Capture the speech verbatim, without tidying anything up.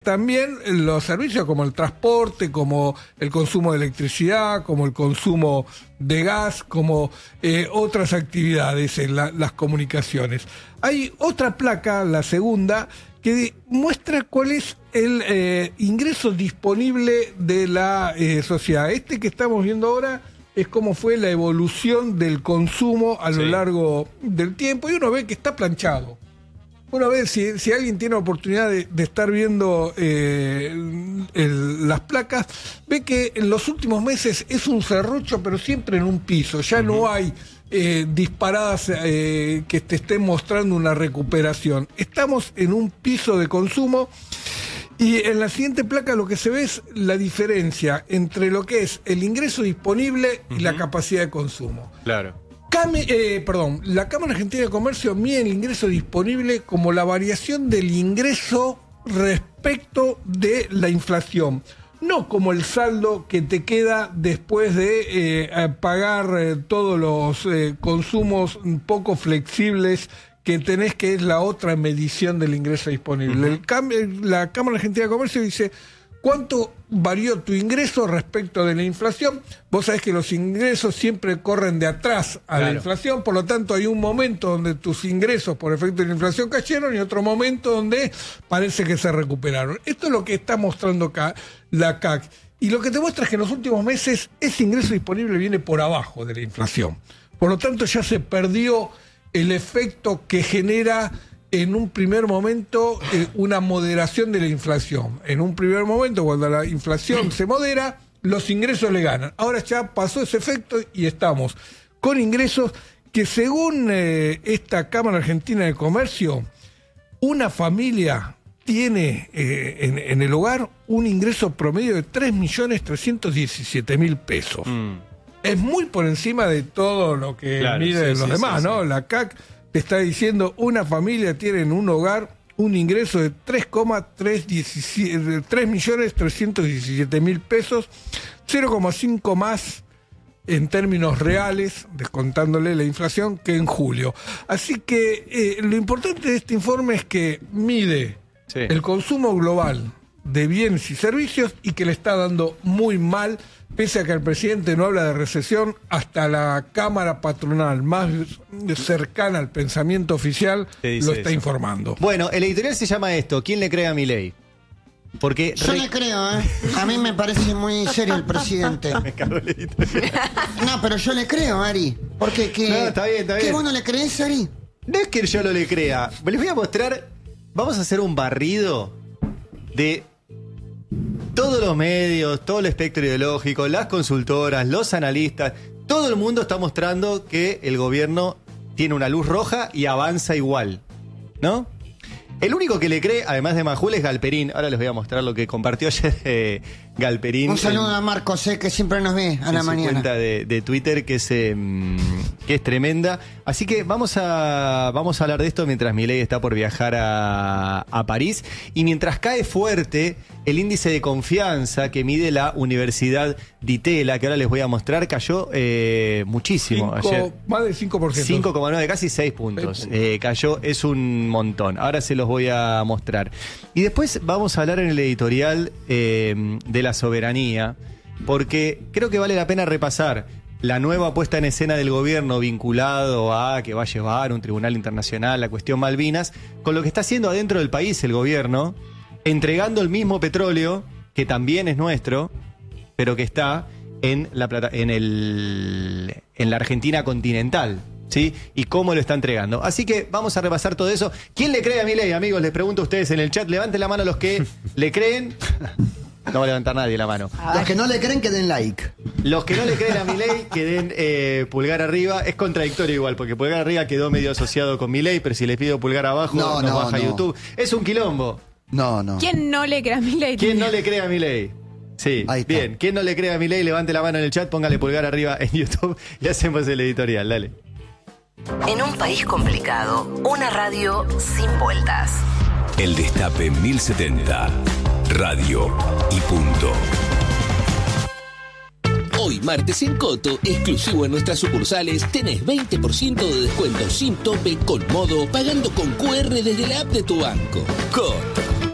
También los servicios como el transporte, como el consumo de electricidad, como el consumo de gas, como eh, otras actividades en la, las comunicaciones. Hay otra placa, la segunda, que muestra cuál es el eh, ingreso disponible de la eh, sociedad. Este que estamos viendo ahora es cómo fue la evolución del consumo a lo sí. largo del tiempo, y uno ve que está planchado. Bueno, a ver, si, si alguien tiene oportunidad de, de estar viendo eh, el, el, las placas, ve que en los últimos meses es un serrucho, pero siempre en un piso. Ya uh-huh. no hay eh, disparadas eh, que te estén mostrando una recuperación. Estamos en un piso de consumo, y en la siguiente placa lo que se ve es la diferencia entre lo que es el ingreso disponible uh-huh. y la capacidad de consumo. Claro. Cami, eh, perdón, la Cámara Argentina de Comercio mide el ingreso disponible como la variación del ingreso respecto de la inflación, no como el saldo que te queda después de eh, pagar eh, todos los eh, consumos poco flexibles que tenés, que es la otra medición del ingreso disponible. Uh-huh. El Cam- la Cámara Argentina de Comercio dice: ¿cuánto varió tu ingreso respecto de la inflación? Vos sabés que los ingresos siempre corren de atrás a claro. la inflación, por lo tanto hay un momento donde tus ingresos por efecto de la inflación cayeron y otro momento donde parece que se recuperaron. Esto es lo que está mostrando acá la C A C. Y lo que te muestra es que en los últimos meses ese ingreso disponible viene por abajo de la inflación. Por lo tanto ya se perdió el efecto que genera en un primer momento eh, una moderación de la inflación. En un primer momento, cuando la inflación se modera, los ingresos le ganan. Ahora ya pasó ese efecto y estamos con ingresos que, según eh, esta Cámara Argentina de Comercio, una familia tiene eh, en, en el hogar un ingreso promedio de tres millones trescientos diecisiete mil pesos. Mm. Es muy por encima de todo lo que claro, miden sí, los sí, demás, sí, ¿no? Sí. La C A C te está diciendo, una familia tiene en un hogar un ingreso de tres millones trescientos diecisiete mil pesos, cero coma cinco más en términos reales, descontándole la inflación, que en julio. Así que eh, lo importante de este informe es que mide sí. el consumo global de bienes y servicios, y que le está dando muy mal, pese a que el presidente no habla de recesión. Hasta la Cámara Patronal más cercana al pensamiento oficial lo está eso. informando. Bueno, el editorial se llama esto: ¿quién le cree a Milei? Porque yo re... le creo, ¿eh? A mí me parece muy serio el presidente. Me cago el editorial. No, pero yo le creo, Ari. Porque que... No, está bien, está bien. ¿Qué vos no le crees, Ari? No es que yo no le crea. Les voy a mostrar... Vamos a hacer un barrido de todos los medios, todo el espectro ideológico, las consultoras, los analistas. Todo el mundo está mostrando que el gobierno tiene una luz roja y avanza igual, ¿no? El único que le cree, además de Majul, es Galperín. Ahora les voy a mostrar lo que compartió ayer eh, Galperín. Un saludo en, a Marcos, eh, que siempre nos ve a la mañana. En su cuenta de, de Twitter, que es, eh, que es tremenda. Así que vamos a, vamos a hablar de esto mientras Milei está por viajar a, a París. Y mientras cae fuerte el índice de confianza que mide la Universidad Di Tella, que ahora les voy a mostrar, cayó eh, muchísimo cinco, ayer. Más del cinco por ciento. cinco coma nueve, casi seis puntos. seis puntos. Eh, cayó, es un montón. Ahora se los voy a mostrar. Y después vamos a hablar en el editorial eh, de la soberanía, porque creo que vale la pena repasar la nueva puesta en escena del gobierno vinculado a que va a llevar un tribunal internacional la cuestión Malvinas, con lo que está haciendo adentro del país el gobierno, entregando el mismo petróleo, que también es nuestro, pero que está en la, plata, en el, en la Argentina continental, ¿sí? Y cómo lo está entregando. Así que vamos a repasar todo eso. ¿Quién le cree a Milei, amigos? Les pregunto a ustedes en el chat. Levanten la mano los que le creen. No va a levantar nadie la mano. Los que no le creen, que den like. Los que no le creen a Milei, que den eh, pulgar arriba. Es contradictorio igual, porque pulgar arriba quedó medio asociado con Milei, pero si les pido pulgar abajo, no, nos no, baja no. YouTube. Es un quilombo. No, no. ¿Quién no le cree a Milei? ¿Quién no le cree a Milei? Sí, bien. ¿Quién no le cree a Milei? Levante la mano en el chat, póngale pulgar arriba en YouTube y hacemos el editorial. Dale. En un país complicado, una radio sin vueltas. El Destape mil setenta. Radio y punto. Hoy, martes en Coto, exclusivo en nuestras sucursales, tenés veinte por ciento de descuento sin tope con Modo, pagando con Q R desde la app de tu banco. Coto.